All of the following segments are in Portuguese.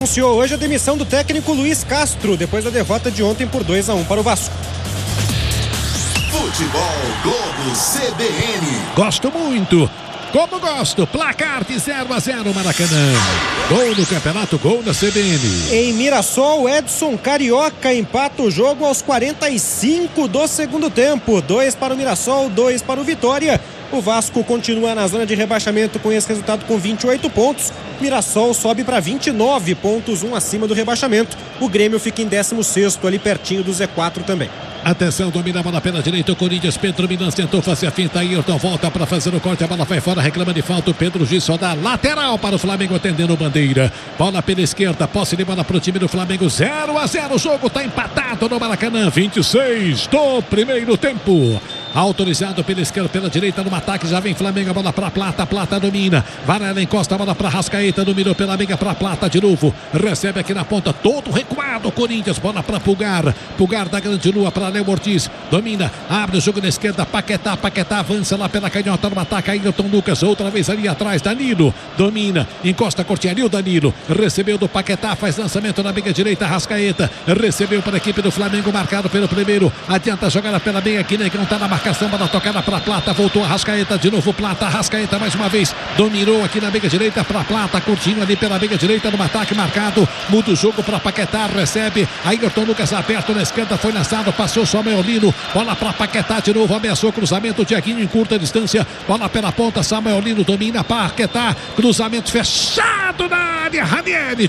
Anunciou hoje a demissão do técnico Luiz Castro, depois da derrota de ontem por 2-1 para o Vasco. Futebol Globo CBN. Gosto muito. Como gosto, placar de 0-0 Maracanã. Gol no campeonato, gol na CBN. Em Mirassol, Edson Carioca empata o jogo aos 45 do segundo tempo. 2 para o Mirassol, 2 para o Vitória. O Vasco continua na zona de rebaixamento com esse resultado com 28 pontos. Mirassol sobe para 29 pontos, um acima do rebaixamento. O Grêmio fica em 16º, ali pertinho do Z4 também. Atenção, domina a bola pela direita, o Corinthians, Pedro Milan tentou fazer a finta, Ayrton volta para fazer o corte, a bola vai fora, reclama de falta, o Pedro Giz só dá lateral para o Flamengo atendendo bandeira. Bola pela esquerda, posse de bola para o time do Flamengo, 0-0, o jogo está empatado no Maracanã, 26 do primeiro tempo. Autorizado pela esquerda, pela direita no ataque, já vem Flamengo, a bola para Plata, Plata domina, Varela encosta a bola para Rascaeta, dominou pela meia para Plata de novo, recebe aqui na ponta, todo recuado o Corinthians, bola para Pulgar, Pulgar da Grande Lua para Léo Ortiz, domina, abre o jogo na esquerda, Paquetá, Paquetá avança lá pela canhota no ataque, Ayrton Lucas, outra vez ali atrás, Danilo, domina, encosta a cortinha ali, o Danilo, recebeu do Paquetá, faz lançamento na meia direita, Rascaeta, recebeu para a equipe do Flamengo, marcado pelo primeiro, adianta a jogada pela meia aqui, Negão tá na marcação, bola tocada para Plata, voltou a Rascaeta, de novo Plata, Rascaeta mais uma vez, dominou aqui na meia direita para Plata, curtinho ali pela meia direita no ataque marcado, muda o jogo para Paquetá, recebe, Ayrton Lucas aberto na esquerda, foi lançado, passou só Samuelino, bola para Paquetá de novo, ameaçou cruzamento, Tiaguinho em curta distância, bola pela ponta, Samuelino domina, Paquetá, cruzamento fechado na área, Ranieri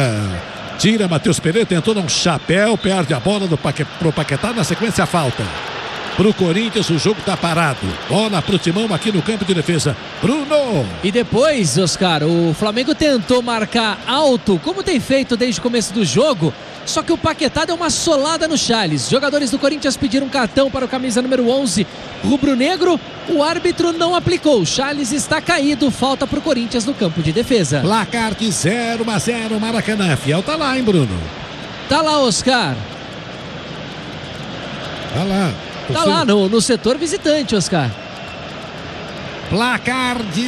tira Matheus Pereira, tentou dar um chapéu, perde a bola pro Paquetá, na sequência a falta. Pro Corinthians o jogo tá parado. Bola pro Timão aqui no campo de defesa. Bruno. E depois, Oscar, o Flamengo tentou marcar alto, como tem feito desde o começo do jogo. Só que o Paquetá deu uma solada no Charles. Jogadores do Corinthians pediram cartão para o camisa número 11, rubro-negro. O árbitro não aplicou. O Charles está caído. Falta para o Corinthians no campo de defesa. Placar de 0-0 Maracanã. Fiel tá lá, hein, Bruno? Tá lá, Oscar. Tá lá. Tá lá no setor visitante, Oscar. Placar de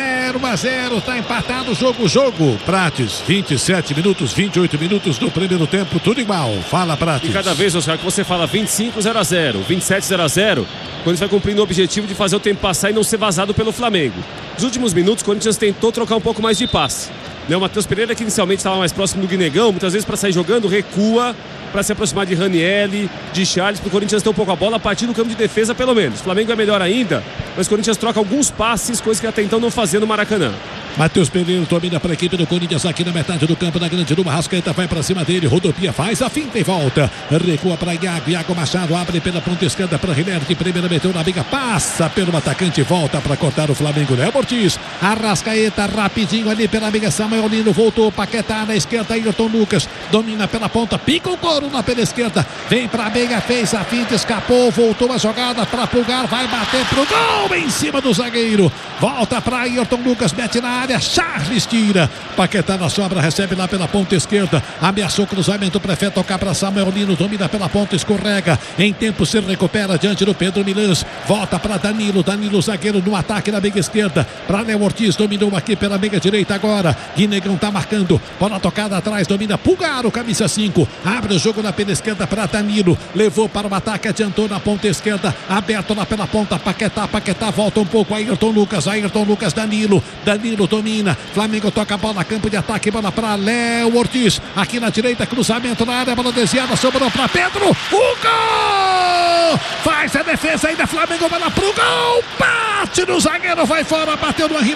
0-0, tá empatado o jogo. Prates, 27 minutos, 28 minutos do primeiro tempo, tudo igual. Fala, Prates. E cada vez, Oscar, que você fala 25-0-0, 27-0-0, quando vai cumprindo o objetivo de fazer o tempo passar e não ser vazado pelo Flamengo. Nos últimos minutos, o Corinthians tentou trocar um pouco mais de passe. O Matheus Pereira, que inicialmente estava mais próximo do Guinegão, muitas vezes para sair jogando, recua para se aproximar de Ranieri, de Charles, para o Corinthians ter um pouco a bola a partir do campo de defesa, pelo menos. O Flamengo é melhor ainda, mas o Corinthians troca alguns passes, coisas que até então não fazia no Maracanã. Matheus Pereira domina para a equipe do Corinthians aqui na metade do campo da Grande Luma. Rascaeta vai para cima dele, rodopia, faz a finta e volta. Recua para Iago Machado, abre pela ponta esquerda para Ranieri, de primeira meteu na biga, passa pelo atacante, volta para cortar o Flamengo. Léo Ortiz, Arrascaeta rapidinho ali pela biga, Samuelino voltou, Paquetá na esquerda, Ayrton Lucas domina pela ponta, pica o couro na pela esquerda, vem para a biga, fez a finta, escapou, voltou a jogada para Pulgar, vai bater pro gol em cima do zagueiro, volta para Ayrton Lucas, mete na área, Charles tira, Paquetá na sobra, recebe lá pela ponta esquerda, ameaçou o cruzamento, prefere tocar para Samuelino, domina pela ponta, escorrega, em tempo se recupera diante do Pedro Milans, volta para Danilo zagueiro no ataque na meia esquerda, para Léo Ortiz, dominou aqui pela meia direita agora, Guinegão tá marcando, bola tocada atrás, domina Pulgar, o camisa 5, abre o jogo na pela esquerda para Danilo, levou para o ataque, adiantou na ponta esquerda, aberto lá pela ponta, Paquetá volta um pouco, Ayrton Lucas, Danilo domina, Flamengo toca a bola, campo de ataque, bola para Léo Ortiz, aqui na direita, cruzamento na área, bola desviada, sobrou para Pedro, o gol! Faz a defesa ainda, Flamengo, bola pro gol, bate no zagueiro, vai fora, bateu no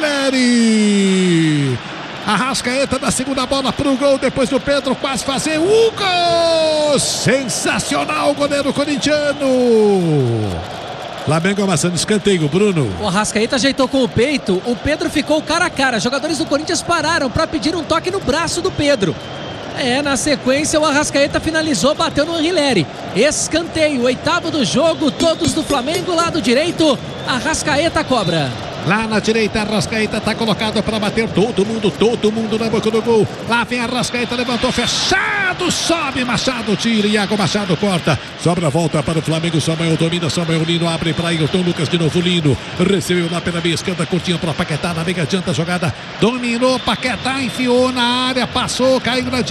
Ranieri. Arrascaeta da segunda bola pro gol, depois do Pedro quase fazer o gol! Sensacional o goleiro corintiano! Flamengo amassando escanteio, Bruno. O Arrascaeta ajeitou com o peito, o Pedro ficou cara a cara, jogadores do Corinthians pararam para pedir um toque no braço do Pedro. Na sequência o Arrascaeta finalizou, bateu no Ranieri. Escanteio, 8º do jogo, todos do Flamengo, lado direito, Arrascaeta cobra. Lá na direita, Arrascaeta tá colocado para bater todo mundo na boca do gol. Lá vem Arrascaeta, levantou, fechado, sobe Machado, tira, Iago Machado corta. Sobra a volta para o Flamengo, Samuel domina, Samuel Lino abre para Ayrton Lucas, de novo Lino. Recebeu lá pela meia esquerda, curtinha para Paquetá, na meia adianta a jogada. Dominou, Paquetá enfiou na área, passou, caiu na